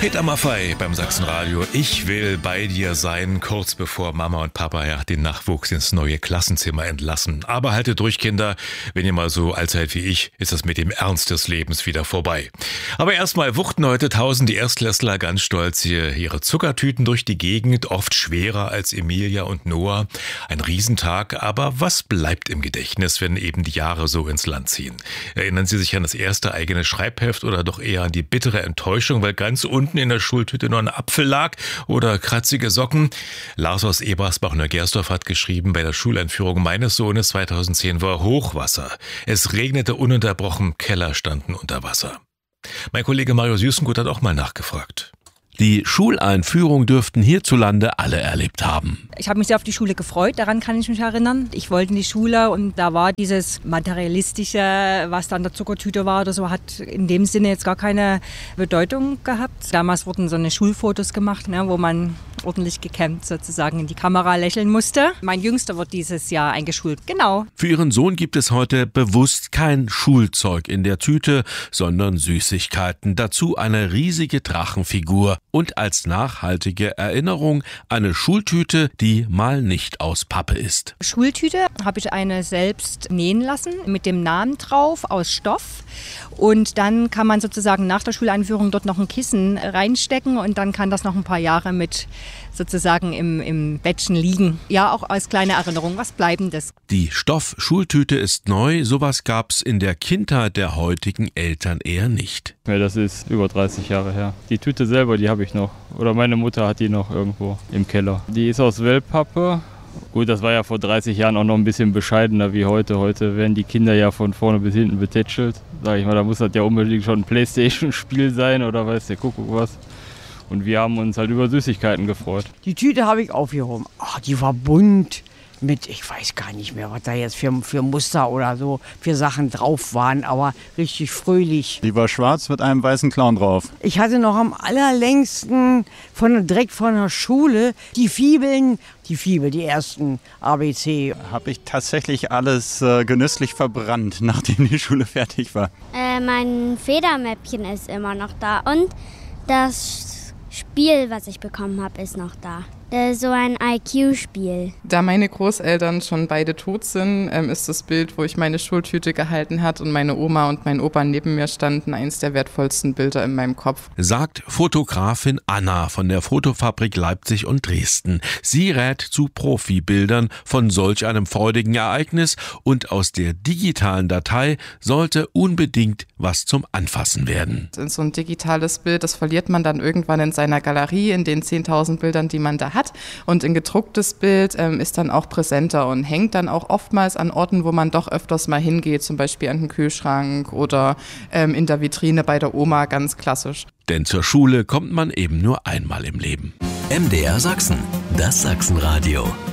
Peter Maffay beim Sachsenradio. Ich will bei dir sein, kurz bevor Mama und Papa den Nachwuchs ins neue Klassenzimmer entlassen. Aber haltet durch, Kinder. Wenn ihr mal so alt seid wie ich, ist das mit dem Ernst des Lebens wieder vorbei. Aber erstmal wuchten heute tausende Erstklässler ganz stolz ihre Zuckertüten durch die Gegend, oft schwerer als Emilia und Noah. Ein Riesentag, aber was bleibt im Gedächtnis, wenn eben die Jahre so ins Land ziehen? Erinnern Sie sich an das erste eigene Schreibheft oder doch eher an die bittere Enttäuschung, weil ganz unten in der Schultüte nur ein Apfel lag oder kratzige Socken? Lars aus Ebersbach-Neugersdorf hat geschrieben, bei der Schuleinführung meines Sohnes 2010 war Hochwasser. Es regnete ununterbrochen, Keller standen unter Wasser. Mein Kollege Mario Süßengut hat auch mal nachgefragt. Die Schuleinführung dürften hierzulande alle erlebt haben. Ich habe mich sehr auf die Schule gefreut, daran kann ich mich erinnern. Ich wollte in die Schule und da war dieses Materialistische, was da in der Zuckertüte war oder so, hat in dem Sinne jetzt gar keine Bedeutung gehabt. Damals wurden so eine Schulfotos gemacht, wo man ordentlich gekämmt sozusagen in die Kamera lächeln musste. Mein Jüngster wird dieses Jahr eingeschult, genau. Für ihren Sohn gibt es heute bewusst kein Schulzeug in der Tüte, sondern Süßigkeiten. Dazu eine riesige Drachenfigur. Und als nachhaltige Erinnerung eine Schultüte, die mal nicht aus Pappe ist. Schultüte habe ich eine selbst nähen lassen mit dem Namen drauf aus Stoff. Und dann kann man sozusagen nach der Schuleinführung dort noch ein Kissen reinstecken und dann kann das noch ein paar Jahre mit sozusagen im Bettchen liegen. Ja, auch als kleine Erinnerung, was Bleibendes. Die Stoff-Schultüte ist neu, sowas gab's in der Kindheit der heutigen Eltern eher nicht. Ja, das ist über 30 Jahre her. Die Tüte selber, die habe ich noch. Oder meine Mutter hat die noch irgendwo im Keller. Die ist aus Wellpappe. Gut, das war ja vor 30 Jahren auch noch ein bisschen bescheidener wie heute. Heute werden die Kinder ja von vorne bis hinten betätschelt. Sag ich mal, da muss das ja unbedingt schon ein Playstation-Spiel sein oder weiß der Kuckuck was. Und wir haben uns halt über Süßigkeiten gefreut. Die Tüte habe ich aufgehoben. Ach, die war bunt mit, ich weiß gar nicht mehr, was da jetzt für Muster oder so für Sachen drauf waren, aber richtig fröhlich. Die war schwarz mit einem weißen Clown drauf. Ich hatte noch am allerlängsten direkt von der Schule die Fibel, die ersten ABC. Habe ich tatsächlich alles genüsslich verbrannt, nachdem die Schule fertig war. Mein Federmäppchen ist immer noch da und das Spiel, was ich bekommen habe, ist noch da. Das ist so ein IQ-Spiel. Da meine Großeltern schon beide tot sind, ist das Bild, wo ich meine Schultüte gehalten hat und meine Oma und mein Opa neben mir standen, eins der wertvollsten Bilder in meinem Kopf. Sagt Fotografin Anna von der Fotofabrik Leipzig und Dresden. Sie rät zu Profibildern von solch einem freudigen Ereignis und aus der digitalen Datei sollte unbedingt was zum Anfassen werden. In so ein digitales Bild, das verliert man dann irgendwann in seiner Galerie, in den 10.000 Bildern, die man da hat. Und ein gedrucktes Bild ist dann auch präsenter und hängt dann auch oftmals an Orten, wo man doch öfters mal hingeht, zum Beispiel an den Kühlschrank oder in der Vitrine bei der Oma, ganz klassisch. Denn zur Schule kommt man eben nur einmal im Leben. MDR Sachsen, das Sachsenradio.